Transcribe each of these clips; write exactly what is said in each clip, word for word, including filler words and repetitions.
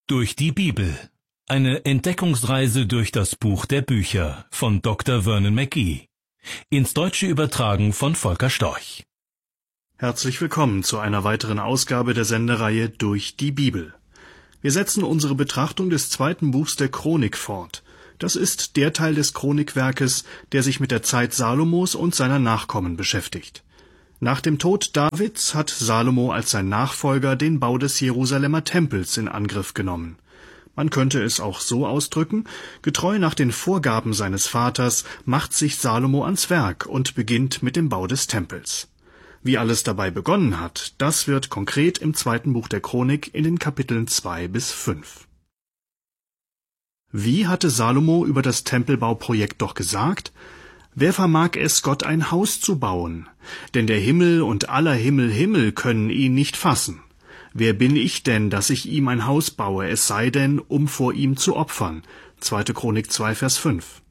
Durch die Bibel. Eine Entdeckungsreise durch das Buch der Bücher von Doktor Vernon McGee. Ins Deutsche übertragen von Volker Storch. Herzlich willkommen zu einer weiteren Ausgabe der Sendereihe Durch die Bibel. Wir setzen unsere Betrachtung des zweiten Buchs der Chronik fort. Das ist der Teil des Chronikwerkes, der sich mit der Zeit Salomos und seiner Nachkommen beschäftigt. Nach dem Tod Davids hat Salomo als sein Nachfolger den Bau des Jerusalemer Tempels in Angriff genommen. Man könnte es auch so ausdrücken: Getreu nach den Vorgaben seines Vaters macht sich Salomo ans Werk und beginnt mit dem Bau des Tempels. Wie alles dabei begonnen hat, das wird konkret im zweiten Buch der Chronik in den Kapiteln zwei bis fünf. Wie hatte Salomo über das Tempelbauprojekt doch gesagt? Wer vermag es, Gott ein Haus zu bauen? Denn der Himmel und aller Himmel Himmel können ihn nicht fassen. Wer bin ich denn, dass ich ihm ein Haus baue, es sei denn, um vor ihm zu opfern? zweite Chronik zwei, Vers fünf.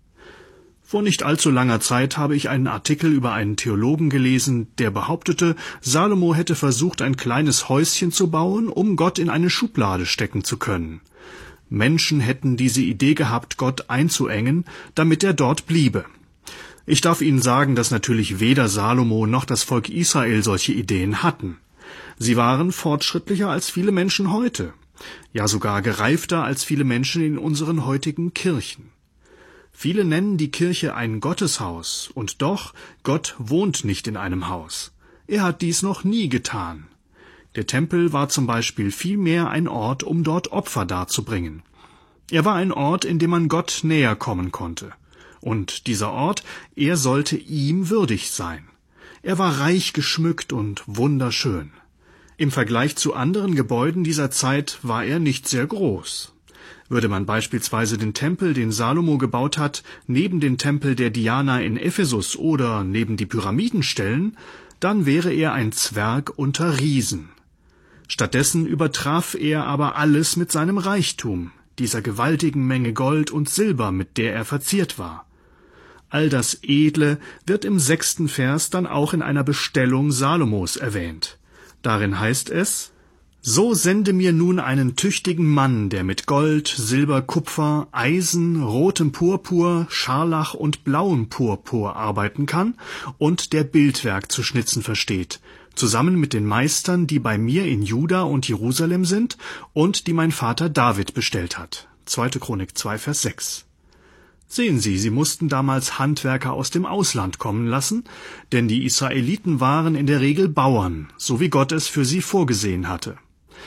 Vor nicht allzu langer Zeit habe ich einen Artikel über einen Theologen gelesen, der behauptete, Salomo hätte versucht, ein kleines Häuschen zu bauen, um Gott in eine Schublade stecken zu können. Menschen hätten diese Idee gehabt, Gott einzuengen, damit er dort bliebe. Ich darf Ihnen sagen, dass natürlich weder Salomo noch das Volk Israel solche Ideen hatten. Sie waren fortschrittlicher als viele Menschen heute, ja sogar gereifter als viele Menschen in unseren heutigen Kirchen. Viele nennen die Kirche ein Gotteshaus, und doch, Gott wohnt nicht in einem Haus. Er hat dies noch nie getan. Der Tempel war zum Beispiel vielmehr ein Ort, um dort Opfer darzubringen. Er war ein Ort, in dem man Gott näher kommen konnte. Und dieser Ort, er sollte ihm würdig sein. Er war reich geschmückt und wunderschön. Im Vergleich zu anderen Gebäuden dieser Zeit war er nicht sehr groß. Würde man beispielsweise den Tempel, den Salomo gebaut hat, neben den Tempel der Diana in Ephesus oder neben die Pyramiden stellen, dann wäre er ein Zwerg unter Riesen. Stattdessen übertraf er aber alles mit seinem Reichtum, dieser gewaltigen Menge Gold und Silber, mit der er verziert war. All das Edle wird im sechsten Vers dann auch in einer Bestellung Salomos erwähnt. Darin heißt es: So sende mir nun einen tüchtigen Mann, der mit Gold, Silber, Kupfer, Eisen, rotem Purpur, Scharlach und blauem Purpur arbeiten kann und der Bildwerk zu schnitzen versteht, zusammen mit den Meistern, die bei mir in Juda und Jerusalem sind und die mein Vater David bestellt hat. zweite Chronik zwei, Vers sechs. Sehen Sie, sie mussten damals Handwerker aus dem Ausland kommen lassen, denn die Israeliten waren in der Regel Bauern, so wie Gott es für sie vorgesehen hatte.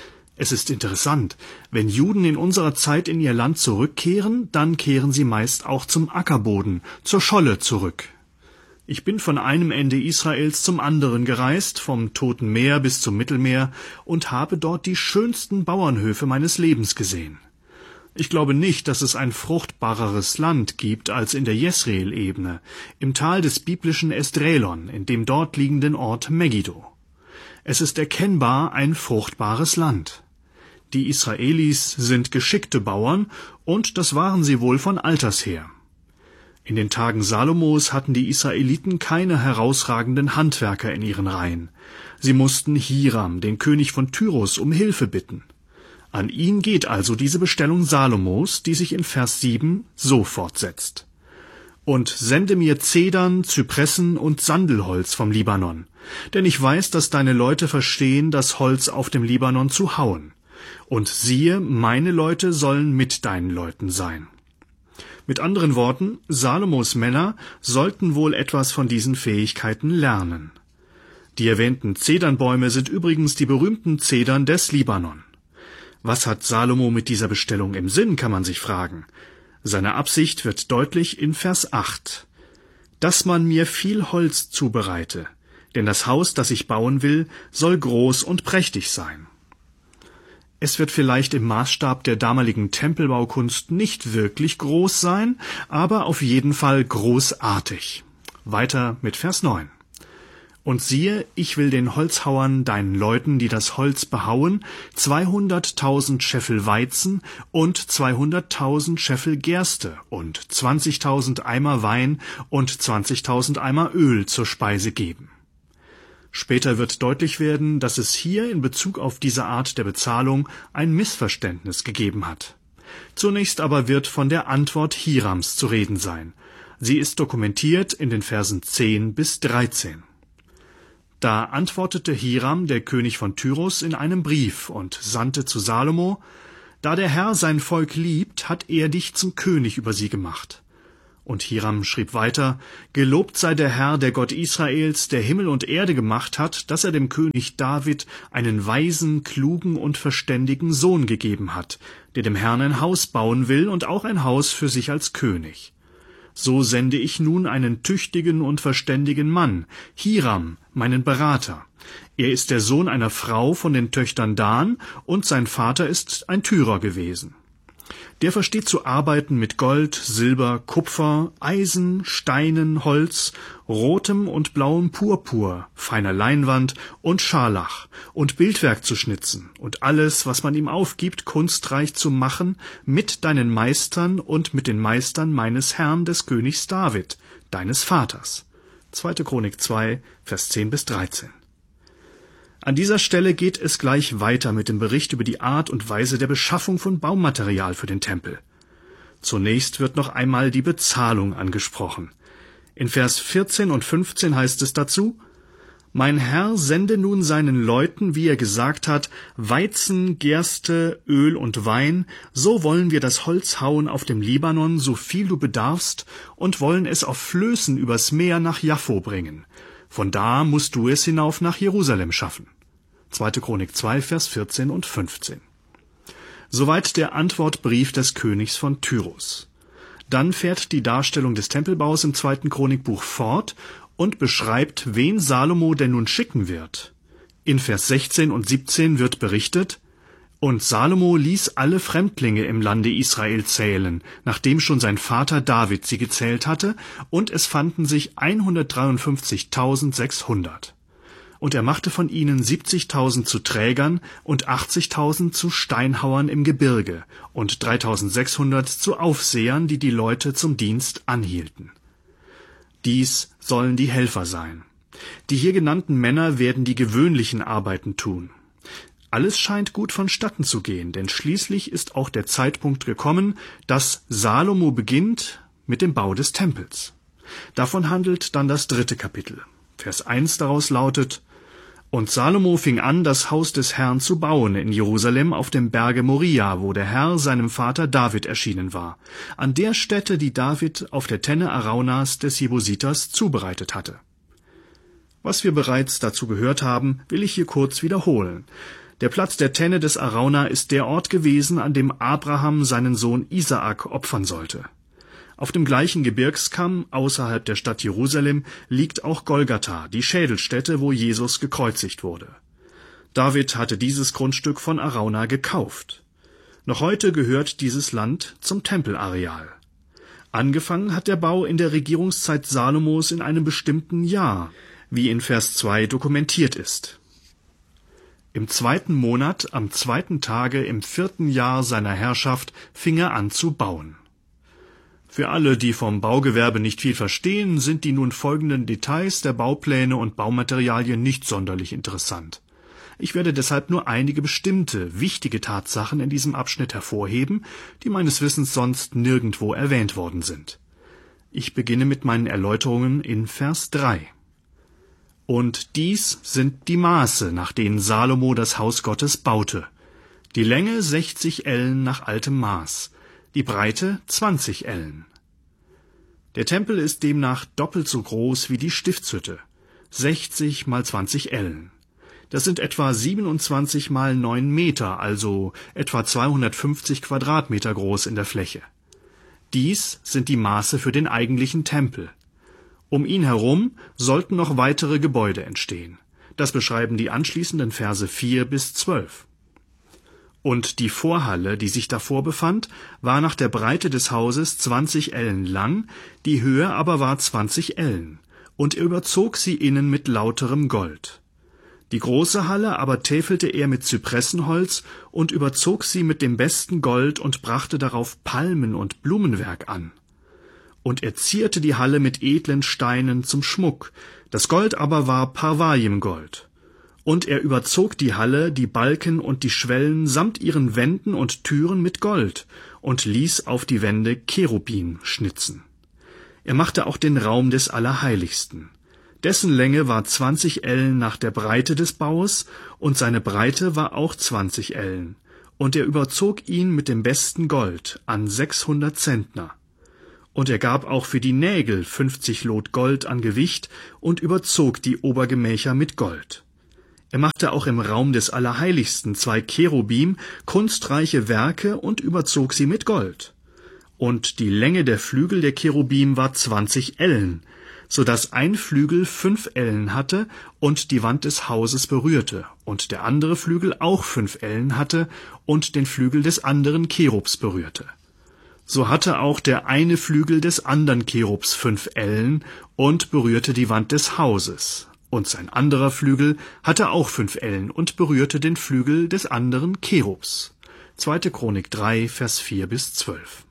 Es ist interessant, wenn Juden in unserer Zeit in ihr Land zurückkehren, dann kehren sie meist auch zum Ackerboden, zur Scholle zurück. Ich bin von einem Ende Israels zum anderen gereist, vom Toten Meer bis zum Mittelmeer, und habe dort die schönsten Bauernhöfe meines Lebens gesehen. Ich glaube nicht, dass es ein fruchtbareres Land gibt als in der Jesreel-Ebene, im Tal des biblischen Esdraelon, in dem dort liegenden Ort Megiddo. Es ist erkennbar ein fruchtbares Land. Die Israelis sind geschickte Bauern, und das waren sie wohl von alters her. In den Tagen Salomos hatten die Israeliten keine herausragenden Handwerker in ihren Reihen. Sie mussten Hiram, den König von Tyrus, um Hilfe bitten. An ihn geht also diese Bestellung Salomos, die sich in Vers sieben so fortsetzt: Und sende mir Zedern, Zypressen und Sandelholz vom Libanon, denn ich weiß, dass deine Leute verstehen, das Holz auf dem Libanon zu hauen. Und siehe, meine Leute sollen mit deinen Leuten sein. Mit anderen Worten, Salomos Männer sollten wohl etwas von diesen Fähigkeiten lernen. Die erwähnten Zedernbäume sind übrigens die berühmten Zedern des Libanon. Was hat Salomo mit dieser Bestellung im Sinn, kann man sich fragen. Seine Absicht wird deutlich in Vers acht. Dass man mir viel Holz zubereite, denn das Haus, das ich bauen will, soll groß und prächtig sein. Es wird vielleicht im Maßstab der damaligen Tempelbaukunst nicht wirklich groß sein, aber auf jeden Fall großartig. Weiter mit Vers neun. Und siehe, ich will den Holzhauern, deinen Leuten, die das Holz behauen, zweihunderttausend Scheffel Weizen und zweihunderttausend Scheffel Gerste und zwanzigtausend Eimer Wein und zwanzigtausend Eimer Öl zur Speise geben. Später wird deutlich werden, dass es hier in Bezug auf diese Art der Bezahlung ein Missverständnis gegeben hat. Zunächst aber wird von der Antwort Hirams zu reden sein. Sie ist dokumentiert in den Versen zehn bis dreizehn. Da antwortete Hiram, der König von Tyrus, in einem Brief und sandte zu Salomo: Da der Herr sein Volk liebt, hat er dich zum König über sie gemacht. Und Hiram schrieb weiter: Gelobt sei der Herr, der Gott Israels, der Himmel und Erde gemacht hat, dass er dem König David einen weisen, klugen und verständigen Sohn gegeben hat, der dem Herrn ein Haus bauen will und auch ein Haus für sich als König. So sende ich nun einen tüchtigen und verständigen Mann, Hiram, meinen Berater. Er ist der Sohn einer Frau von den Töchtern Dan, und sein Vater ist ein Tyrer gewesen. Der versteht zu arbeiten mit Gold, Silber, Kupfer, Eisen, Steinen, Holz, rotem und blauem Purpur, feiner Leinwand und Scharlach und Bildwerk zu schnitzen und alles, was man ihm aufgibt, kunstreich zu machen, mit deinen Meistern und mit den Meistern meines Herrn, des Königs David, deines Vaters. zweite. Chronik zwei, Vers zehn bis dreizehn. An dieser Stelle geht es gleich weiter mit dem Bericht über die Art und Weise der Beschaffung von Baumaterial für den Tempel. Zunächst wird noch einmal die Bezahlung angesprochen. In Vers vierzehn und fünfzehn heißt es dazu: Mein Herr sende nun seinen Leuten, wie er gesagt hat, Weizen, Gerste, Öl und Wein, so wollen wir das Holz hauen auf dem Libanon, so viel du bedarfst, und wollen es auf Flößen übers Meer nach Jaffo bringen. Von da musst du es hinauf nach Jerusalem schaffen. zweite. Chronik zwei, Vers vierzehn und fünfzehn. Soweit der Antwortbrief des Königs von Tyrus. Dann fährt die Darstellung des Tempelbaus im zweiten Chronikbuch fort und beschreibt, wen Salomo denn nun schicken wird. In Vers sechzehn und siebzehn wird berichtet: Und Salomo ließ alle Fremdlinge im Lande Israel zählen, nachdem schon sein Vater David sie gezählt hatte, und es fanden sich hundertdreiundfünfzigtausendsechshundert. Und er machte von ihnen siebzigtausend zu Trägern und achtzigtausend zu Steinhauern im Gebirge und dreitausendsechshundert zu Aufsehern, die die Leute zum Dienst anhielten. Dies sollen die Helfer sein. Die hier genannten Männer werden die gewöhnlichen Arbeiten tun. Alles scheint gut vonstatten zu gehen, denn schließlich ist auch der Zeitpunkt gekommen, dass Salomo beginnt mit dem Bau des Tempels. Davon handelt dann das dritte Kapitel. Vers eins daraus lautet: Und Salomo fing an, das Haus des Herrn zu bauen in Jerusalem auf dem Berge Moria, wo der Herr seinem Vater David erschienen war, an der Stätte, die David auf der Tenne Araunas des Jebusiters zubereitet hatte. Was wir bereits dazu gehört haben, will ich hier kurz wiederholen. Der Platz der Tenne des Arauna ist der Ort gewesen, an dem Abraham seinen Sohn Isaak opfern sollte. Auf dem gleichen Gebirgskamm außerhalb der Stadt Jerusalem liegt auch Golgatha, die Schädelstätte, wo Jesus gekreuzigt wurde. David hatte dieses Grundstück von Arauna gekauft. Noch heute gehört dieses Land zum Tempelareal. Angefangen hat der Bau in der Regierungszeit Salomos in einem bestimmten Jahr, wie in Vers zwei dokumentiert ist. Im zweiten Monat, am zweiten Tage im vierten Jahr seiner Herrschaft, fing er an zu bauen. Für alle, die vom Baugewerbe nicht viel verstehen, sind die nun folgenden Details der Baupläne und Baumaterialien nicht sonderlich interessant. Ich werde deshalb nur einige bestimmte, wichtige Tatsachen in diesem Abschnitt hervorheben, die meines Wissens sonst nirgendwo erwähnt worden sind. Ich beginne mit meinen Erläuterungen in Vers drei. Und dies sind die Maße, nach denen Salomo das Haus Gottes baute. Die Länge sechzig Ellen nach altem Maß, die Breite zwanzig Ellen. Der Tempel ist demnach doppelt so groß wie die Stiftshütte, sechzig mal zwanzig Ellen. Das sind etwa siebenundzwanzig mal neun Meter, also etwa zweihundertfünfzig Quadratmeter groß in der Fläche. Dies sind die Maße für den eigentlichen Tempel. Um ihn herum sollten noch weitere Gebäude entstehen. Das beschreiben die anschließenden Verse vier bis zwölf. Und die Vorhalle, die sich davor befand, war nach der Breite des Hauses zwanzig Ellen lang, die Höhe aber war zwanzig Ellen, und er überzog sie innen mit lauterem Gold. Die große Halle aber täfelte er mit Zypressenholz und überzog sie mit dem besten Gold und brachte darauf Palmen und Blumenwerk an. und er zierte die Halle mit edlen Steinen zum Schmuck, das Gold aber war Parvajimgold. Und er überzog die Halle, die Balken und die Schwellen samt ihren Wänden und Türen mit Gold und ließ auf die Wände Cherubim schnitzen. Er machte auch den Raum des Allerheiligsten. Dessen Länge war zwanzig Ellen nach der Breite des Baues, und seine Breite war auch zwanzig Ellen. Und er überzog ihn mit dem besten Gold an sechshundert Zentner. Und er gab auch für die Nägel fünfzig Lot Gold an Gewicht und überzog die Obergemächer mit Gold. Er machte auch im Raum des Allerheiligsten zwei Cherubim, kunstreiche Werke, und überzog sie mit Gold. Und die Länge der Flügel der Cherubim war zwanzig Ellen, so dass ein Flügel fünf Ellen hatte und die Wand des Hauses berührte, und der andere Flügel auch fünf Ellen hatte und den Flügel des anderen Cherubs berührte. So hatte auch der eine Flügel des anderen Cherubs fünf Ellen und berührte die Wand des Hauses, und sein anderer Flügel hatte auch fünf Ellen und berührte den Flügel des anderen Cherubs. zweite Chronik drei, Vers vier bis zwölf.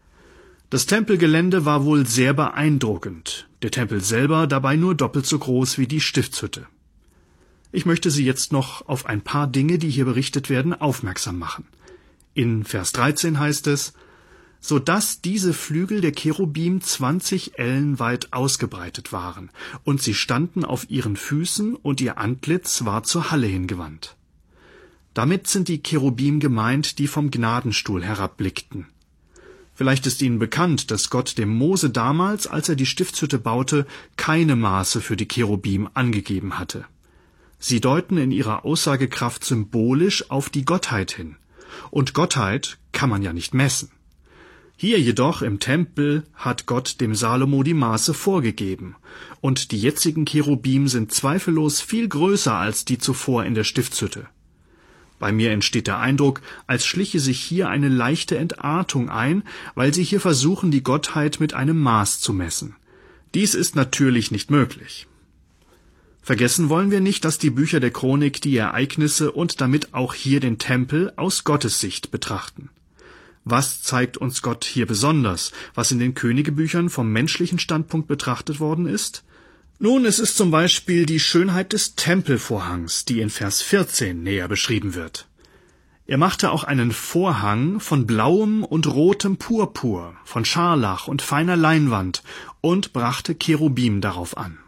Das Tempelgelände war wohl sehr beeindruckend, der Tempel selber dabei nur doppelt so groß wie die Stiftshütte. Ich möchte Sie jetzt noch auf ein paar Dinge, die hier berichtet werden, aufmerksam machen. In Vers dreizehn heißt es: so dass diese Flügel der Cherubim zwanzig Ellen weit ausgebreitet waren, und sie standen auf ihren Füßen, und ihr Antlitz war zur Halle hingewandt. Damit sind die Cherubim gemeint, die vom Gnadenstuhl herabblickten. Vielleicht ist Ihnen bekannt, dass Gott dem Mose damals, als er die Stiftshütte baute, keine Maße für die Cherubim angegeben hatte. Sie deuten in ihrer Aussagekraft symbolisch auf die Gottheit hin. Und Gottheit kann man ja nicht messen. Hier jedoch im Tempel hat Gott dem Salomo die Maße vorgegeben, und die jetzigen Cherubim sind zweifellos viel größer als die zuvor in der Stiftshütte. Bei mir entsteht der Eindruck, als schliche sich hier eine leichte Entartung ein, weil sie hier versuchen, die Gottheit mit einem Maß zu messen. Dies ist natürlich nicht möglich. Vergessen wollen wir nicht, dass die Bücher der Chronik die Ereignisse und damit auch hier den Tempel aus Gottes Sicht betrachten. Was zeigt uns Gott hier besonders, was in den Königebüchern vom menschlichen Standpunkt betrachtet worden ist? Nun, es ist zum Beispiel die Schönheit des Tempelvorhangs, die in Vers vierzehn näher beschrieben wird. Er machte auch einen Vorhang von blauem und rotem Purpur, von Scharlach und feiner Leinwand und brachte Cherubim darauf an.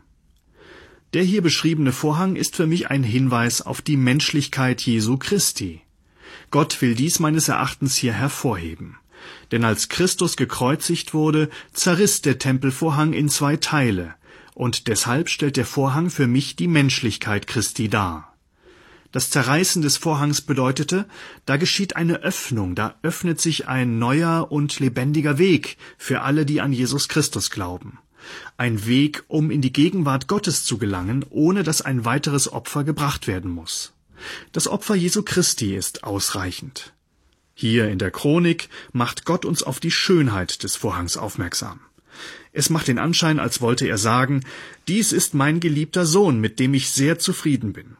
Der hier beschriebene Vorhang ist für mich ein Hinweis auf die Menschlichkeit Jesu Christi. Gott will dies meines Erachtens hier hervorheben. Denn als Christus gekreuzigt wurde, zerriss der Tempelvorhang in zwei Teile, und deshalb stellt der Vorhang für mich die Menschlichkeit Christi dar. Das Zerreißen des Vorhangs bedeutete, da geschieht eine Öffnung, da öffnet sich ein neuer und lebendiger Weg für alle, die an Jesus Christus glauben. Ein Weg, um in die Gegenwart Gottes zu gelangen, ohne dass ein weiteres Opfer gebracht werden muss. Das Opfer Jesu Christi ist ausreichend. Hier in der Chronik macht Gott uns auf die Schönheit des Vorhangs aufmerksam. Es macht den Anschein, als wollte er sagen, dies ist mein geliebter Sohn, mit dem ich sehr zufrieden bin.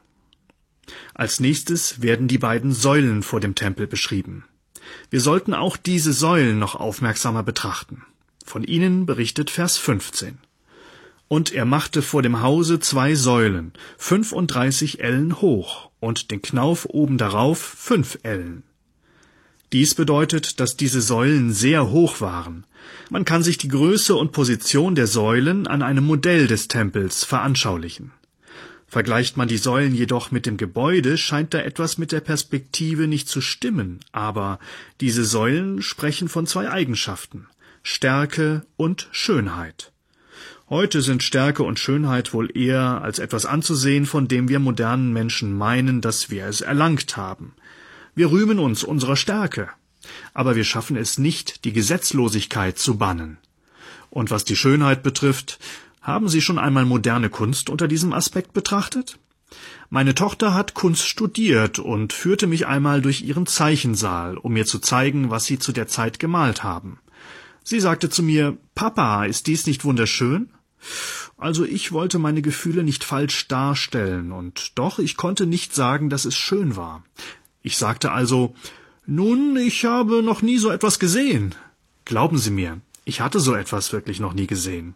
Als nächstes werden die beiden Säulen vor dem Tempel beschrieben. Wir sollten auch diese Säulen noch aufmerksamer betrachten. Von ihnen berichtet Vers fünfzehn. Und er machte vor dem Hause zwei Säulen, fünfunddreißig Ellen hoch, und den Knauf oben darauf fünf Ellen. Dies bedeutet, dass diese Säulen sehr hoch waren. Man kann sich die Größe und Position der Säulen an einem Modell des Tempels veranschaulichen. Vergleicht man die Säulen jedoch mit dem Gebäude, scheint da etwas mit der Perspektive nicht zu stimmen, aber diese Säulen sprechen von zwei Eigenschaften: Stärke und Schönheit. Heute sind Stärke und Schönheit wohl eher als etwas anzusehen, von dem wir modernen Menschen meinen, dass wir es erlangt haben. Wir rühmen uns unserer Stärke, aber wir schaffen es nicht, die Gesetzlosigkeit zu bannen. Und was die Schönheit betrifft, haben Sie schon einmal moderne Kunst unter diesem Aspekt betrachtet? Meine Tochter hat Kunst studiert und führte mich einmal durch ihren Zeichensaal, um mir zu zeigen, was sie zu der Zeit gemalt haben. Sie sagte zu mir: »Papa, ist dies nicht wunderschön?« Also ich wollte meine Gefühle nicht falsch darstellen, und doch, ich konnte nicht sagen, dass es schön war. Ich sagte also: »Nun, ich habe noch nie so etwas gesehen.« Glauben Sie mir, Ich hatte so etwas wirklich noch nie gesehen.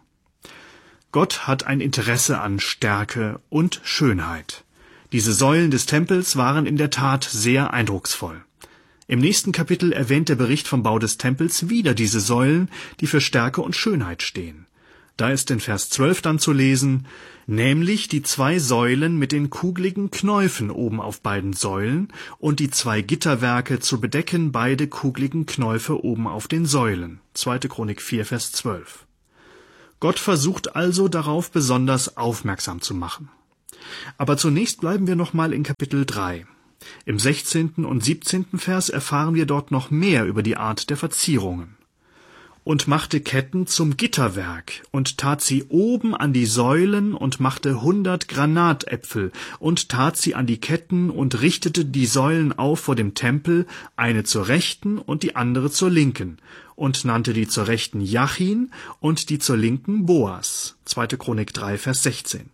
Gott hat ein Interesse an Stärke und Schönheit. Diese Säulen des Tempels waren in der Tat sehr eindrucksvoll. Im nächsten Kapitel erwähnt der Bericht vom Bau des Tempels wieder diese Säulen, die für Stärke und Schönheit stehen. Da ist in Vers zwölf dann zu lesen, nämlich die zwei Säulen mit den kugligen Knäufen oben auf beiden Säulen und die zwei Gitterwerke zu bedecken beide kugligen Knäufe oben auf den Säulen. zweite. Chronik vier, Vers zwölf. Gott versucht also darauf besonders aufmerksam zu machen. Aber zunächst bleiben wir nochmal in Kapitel drei. Im sechzehnten und siebzehnten Vers erfahren wir dort noch mehr über die Art der Verzierungen. Und machte Ketten zum Gitterwerk und tat sie oben an die Säulen und machte hundert Granatäpfel und tat sie an die Ketten und richtete die Säulen auf vor dem Tempel, eine zur rechten und die andere zur linken, und nannte die zur rechten Jachin und die zur linken Boas. zweite. Chronik drei, Vers sechzehn.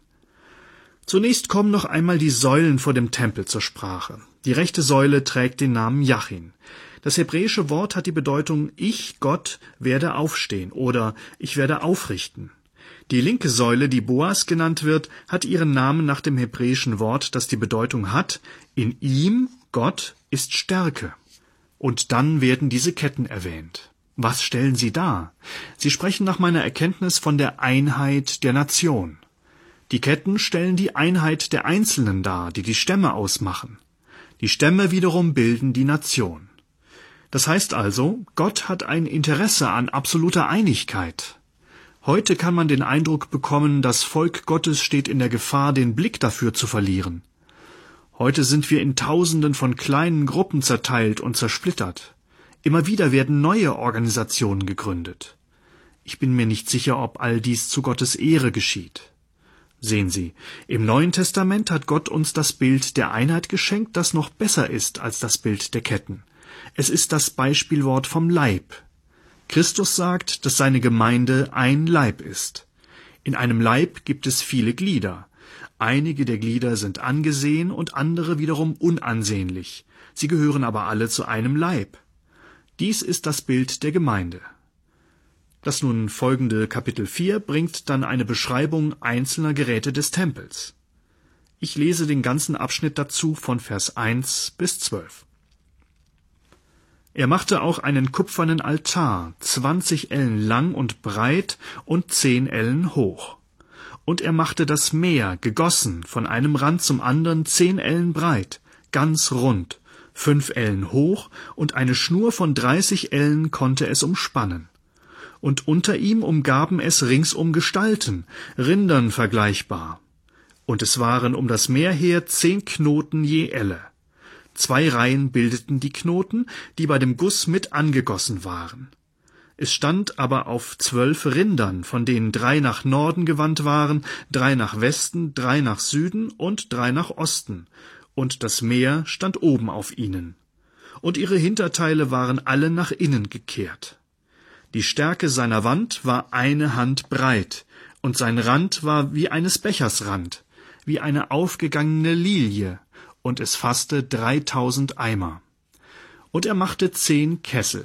Zunächst kommen noch einmal die Säulen vor dem Tempel zur Sprache. Die rechte Säule trägt den Namen Jachin. Das hebräische Wort hat die Bedeutung Ich, Gott, werde aufstehen oder ich werde aufrichten. Die linke Säule, die Boas genannt wird, hat ihren Namen nach dem hebräischen Wort, das die Bedeutung hat In ihm, Gott, ist Stärke. Und dann werden diese Ketten erwähnt. Was stellen sie dar? Sie sprechen nach meiner Erkenntnis von der Einheit der Nation. Die Ketten stellen die Einheit der Einzelnen dar, die die Stämme ausmachen. Die Stämme wiederum bilden die Nation. Das heißt also, Gott hat ein Interesse an absoluter Einigkeit. Heute kann man den Eindruck bekommen, das Volk Gottes steht in der Gefahr, den Blick dafür zu verlieren. Heute sind wir in Tausenden von kleinen Gruppen zerteilt und zersplittert. Immer wieder werden neue Organisationen gegründet. Ich bin mir nicht sicher, ob all dies zu Gottes Ehre geschieht. Sehen Sie, im Neuen Testament hat Gott uns das Bild der Einheit geschenkt, das noch besser ist als das Bild der Ketten. Es ist das Beispielwort vom Leib. Christus sagt, dass seine Gemeinde ein Leib ist. In einem Leib gibt es viele Glieder. Einige der Glieder sind angesehen und andere wiederum unansehnlich. Sie gehören aber alle zu einem Leib. Dies ist das Bild der Gemeinde. Das nun folgende Kapitel vier bringt dann eine Beschreibung einzelner Geräte des Tempels. Ich lese den ganzen Abschnitt dazu von Vers eins bis zwölf. Er machte auch einen kupfernen Altar, zwanzig Ellen lang und breit und zehn Ellen hoch. Und er machte das Meer, gegossen, von einem Rand zum anderen zehn Ellen breit, ganz rund, fünf Ellen hoch, und eine Schnur von dreißig Ellen konnte es umspannen. Und unter ihm umgaben es ringsum Gestalten, Rindern vergleichbar. Und es waren um das Meer her zehn Knoten je Elle. Zwei Reihen bildeten die Knoten, die bei dem Guss mit angegossen waren. Es stand aber auf zwölf Rindern, von denen drei nach Norden gewandt waren, drei nach Westen, drei nach Süden und drei nach Osten, und das Meer stand oben auf ihnen. Und ihre Hinterteile waren alle nach innen gekehrt. Die Stärke seiner Wand war eine Hand breit, und sein Rand war wie eines Bechers Rand, wie eine aufgegangene Lilie, und es fasste dreitausend Eimer. Und er machte zehn Kessel.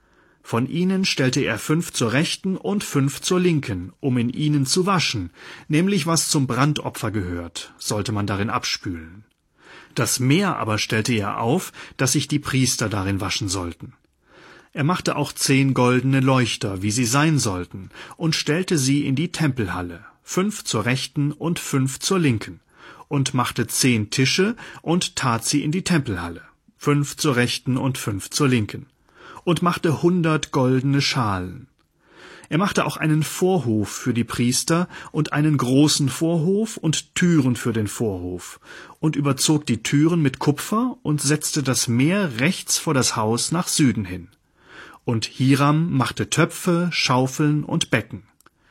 Von ihnen stellte er fünf zur rechten und fünf zur linken, um in ihnen zu waschen, nämlich was zum Brandopfer gehört, sollte man darin abspülen. Das Meer aber stellte er auf, dass sich die Priester darin waschen sollten. Er machte auch zehn goldene Leuchter, wie sie sein sollten, und stellte sie in die Tempelhalle, fünf zur rechten und fünf zur linken, und machte zehn Tische und tat sie in die Tempelhalle, fünf zur rechten und fünf zur linken, und machte hundert goldene Schalen. Er machte auch einen Vorhof für die Priester und einen großen Vorhof und Türen für den Vorhof und überzog die Türen mit Kupfer und setzte das Meer rechts vor das Haus nach Süden hin. Und Hiram machte Töpfe, Schaufeln und Becken.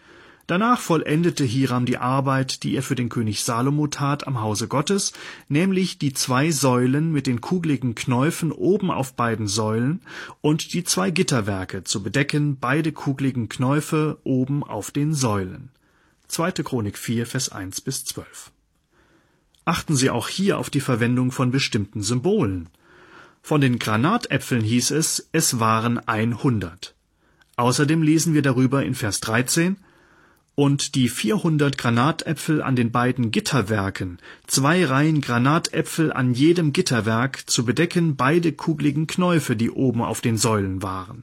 Danach vollendete Hiram die Arbeit, die er für den König Salomo tat am Hause Gottes, nämlich die zwei Säulen mit den kugligen Knäufen oben auf beiden Säulen und die zwei Gitterwerke zu bedecken beide kugligen Knäufe oben auf den Säulen. zweite. Chronik vier, Vers eins bis zwölf. Achten Sie auch hier auf die Verwendung von bestimmten Symbolen. Von den Granatäpfeln hieß es, es waren hundert. Außerdem lesen wir darüber in Vers dreizehn: Und die vierhundert Granatäpfel an den beiden Gitterwerken, zwei Reihen Granatäpfel an jedem Gitterwerk, zu bedecken beide kugligen Knäufe, die oben auf den Säulen waren.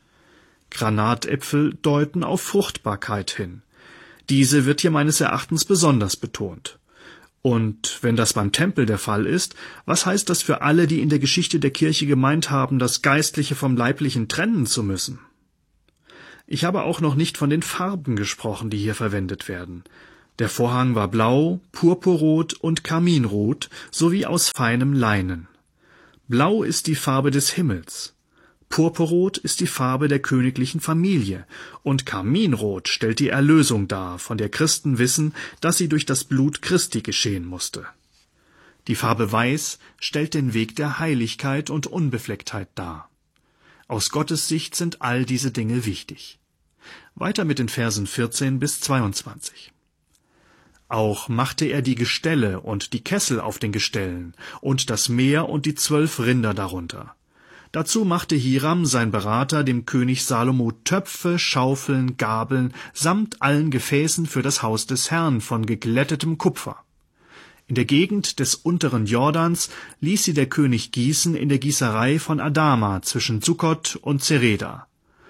Granatäpfel deuten auf Fruchtbarkeit hin. Diese wird hier meines Erachtens besonders betont. Und wenn das beim Tempel der Fall ist, was heißt das für alle, die in der Geschichte der Kirche gemeint haben, das Geistliche vom Leiblichen trennen zu müssen? Ich habe auch noch nicht von den Farben gesprochen, die hier verwendet werden. Der Vorhang war blau, purpurrot und karminrot, sowie aus feinem Leinen. Blau ist die Farbe des Himmels. Purpurrot ist die Farbe der königlichen Familie und Karminrot stellt die Erlösung dar, von der Christen wissen, dass sie durch das Blut Christi geschehen musste. Die Farbe Weiß stellt den Weg der Heiligkeit und Unbeflecktheit dar. Aus Gottes Sicht sind all diese Dinge wichtig. Weiter mit den Versen vierzehn bis zweiundzwanzig. Auch machte er die Gestelle und die Kessel auf den Gestellen und das Meer und die zwölf Rinder darunter. Dazu machte Hiram, sein Berater, dem König Salomo Töpfe, Schaufeln, Gabeln samt allen Gefäßen für das Haus des Herrn von geglättetem Kupfer. In der Gegend des unteren Jordans ließ sie der König gießen in der Gießerei von Adama zwischen Sukkot und Zereda.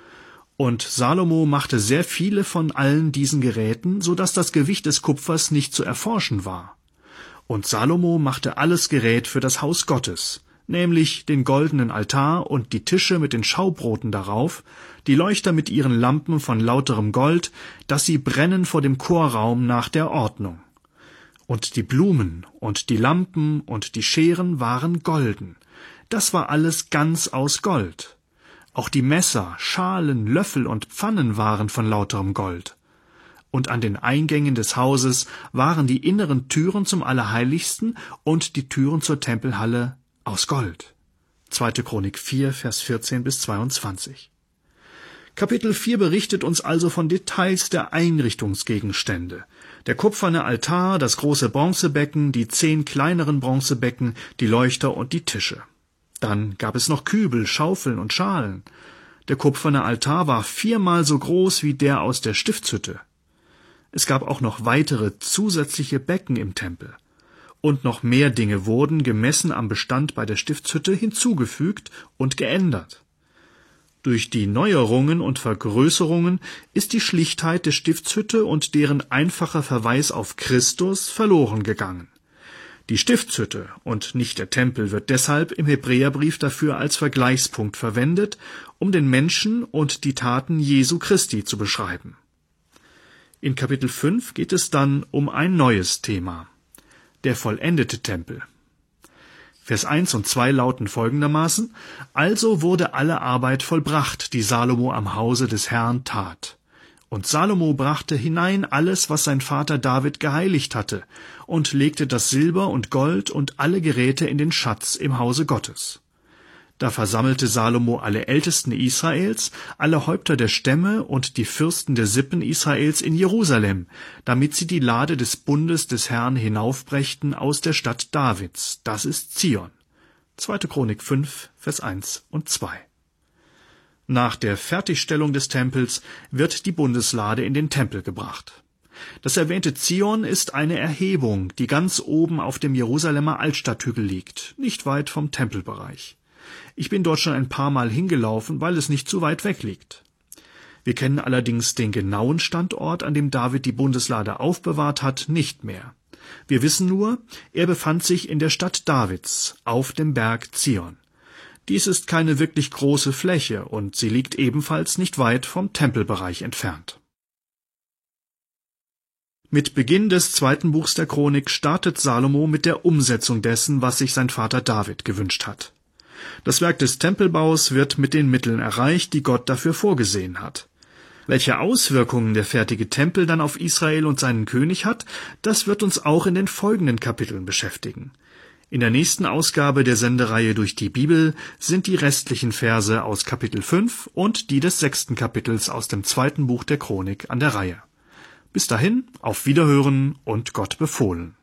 Und Salomo machte sehr viele von allen diesen Geräten, so dass das Gewicht des Kupfers nicht zu erforschen war. Und Salomo machte alles Gerät für das Haus Gottes, nämlich den goldenen Altar und die Tische mit den Schaubroten darauf, die Leuchter mit ihren Lampen von lauterem Gold, dass sie brennen vor dem Chorraum nach der Ordnung. Und die Blumen und die Lampen und die Scheren waren golden. Das war alles ganz aus Gold. Auch die Messer, Schalen, Löffel und Pfannen waren von lauterem Gold. Und an den Eingängen des Hauses waren die inneren Türen zum Allerheiligsten und die Türen zur Tempelhalle aus Gold. zweite Chronik vier, Vers vierzehn bis zweiundzwanzig. Kapitel vier berichtet uns also von Details der Einrichtungsgegenstände. Der kupferne Altar, das große Bronzebecken, die zehn kleineren Bronzebecken, die Leuchter und die Tische. Dann gab es noch Kübel, Schaufeln und Schalen. Der kupferne Altar war viermal so groß wie der aus der Stiftshütte. Es gab auch noch weitere zusätzliche Becken im Tempel. Und noch mehr Dinge wurden, gemessen am Bestand bei der Stiftshütte, hinzugefügt und geändert. Durch die Neuerungen und Vergrößerungen ist die Schlichtheit der Stiftshütte und deren einfacher Verweis auf Christus verloren gegangen. Die Stiftshütte und nicht der Tempel wird deshalb im Hebräerbrief dafür als Vergleichspunkt verwendet, um den Menschen und die Taten Jesu Christi zu beschreiben. In Kapitel fünf geht es dann um ein neues Thema: der vollendete Tempel. Vers eins und zwei lauten folgendermaßen: Also wurde alle Arbeit vollbracht, die Salomo am Hause des Herrn tat. Und Salomo brachte hinein alles, was sein Vater David geheiligt hatte, und legte das Silber und Gold und alle Geräte in den Schatz im Hause Gottes. Da versammelte Salomo alle Ältesten Israels, alle Häupter der Stämme und die Fürsten der Sippen Israels in Jerusalem, damit sie die Lade des Bundes des Herrn hinaufbrächten aus der Stadt Davids, das ist Zion. zweite Chronik fünf, Vers eins und zwei. Nach der Fertigstellung des Tempels wird die Bundeslade in den Tempel gebracht. Das erwähnte Zion ist eine Erhebung, die ganz oben auf dem Jerusalemer Altstadthügel liegt, nicht weit vom Tempelbereich. Ich bin dort schon ein paar Mal hingelaufen, weil es nicht zu weit weg liegt. Wir kennen allerdings den genauen Standort, an dem David die Bundeslade aufbewahrt hat, nicht mehr. Wir wissen nur, er befand sich in der Stadt Davids, auf dem Berg Zion. Dies ist keine wirklich große Fläche und sie liegt ebenfalls nicht weit vom Tempelbereich entfernt. Mit Beginn des zweiten Buchs der Chronik startet Salomo mit der Umsetzung dessen, was sich sein Vater David gewünscht hat. Das Werk des Tempelbaus wird mit den Mitteln erreicht, die Gott dafür vorgesehen hat. Welche Auswirkungen der fertige Tempel dann auf Israel und seinen König hat, das wird uns auch in den folgenden Kapiteln beschäftigen. In der nächsten Ausgabe der Sendereihe durch die Bibel sind die restlichen Verse aus Kapitel fünf und die des sechsten Kapitels aus dem zweiten Buch der Chronik an der Reihe. Bis dahin, auf Wiederhören und Gott befohlen.